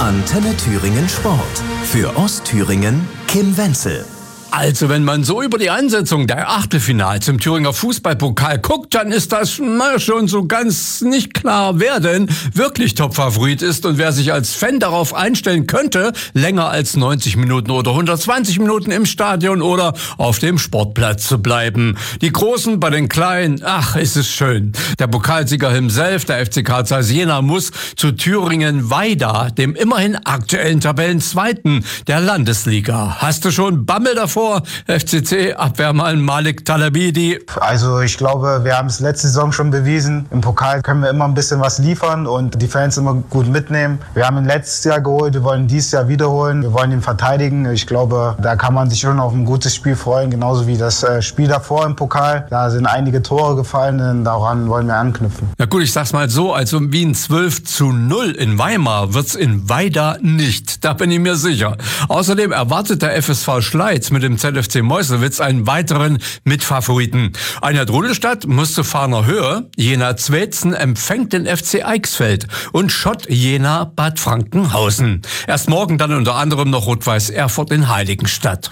Antenne Thüringen Sport. Für Ostthüringen Kim Wenzel. Also, wenn man so über die Ansetzung der Achtelfinals im Thüringer Fußballpokal guckt, dann ist das schon so ganz nicht klar, wer denn wirklich Topfavorit ist und wer sich als Fan darauf einstellen könnte, länger als 90 Minuten oder 120 Minuten im Stadion oder auf dem Sportplatz zu bleiben. Die Großen bei den Kleinen, ach, ist es schön. Der Pokalsieger himself, der FC Carl Zeiss Jena, muss zu Thüringen-Weida, dem immerhin aktuellen Tabellenzweiten der Landesliga. Hast du schon Bammel davor? FCC-Abwehrmann Malik Talabidi. Also ich glaube, wir haben es letzte Saison schon bewiesen. Im Pokal können wir immer ein bisschen was liefern und die Fans immer gut mitnehmen. Wir haben ihn letztes Jahr geholt, wir wollen dieses Jahr wiederholen. Wir wollen ihn verteidigen. Ich glaube, da kann man sich schon auf ein gutes Spiel freuen, genauso wie das Spiel davor im Pokal. Da sind einige Tore gefallen, denn daran wollen wir anknüpfen. Na gut, ich sag's mal so, also wie ein 12:0 in Weimar wird's in Weida nicht. Da bin ich mir sicher. Außerdem erwartet der FSV Schleiz mit dem ZFC Meuselwitz einen weiteren Mitfavoriten. Einheit Rudolstadt muss zu Fahner Höhe, Jena Zwetzen empfängt den FC Eichsfeld und Schott Jena Bad Frankenhausen. Erst morgen dann unter anderem noch Rot-Weiß Erfurt in Heiligenstadt.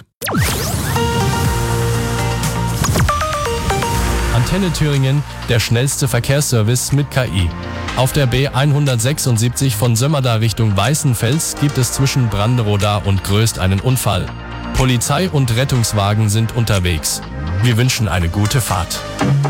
Antenne Thüringen, der schnellste Verkehrsservice mit KI. Auf der B176 von Sömmerda Richtung Weißenfels gibt es zwischen Branderoda und Gröst einen Unfall. Polizei und Rettungswagen sind unterwegs. Wir wünschen eine gute Fahrt.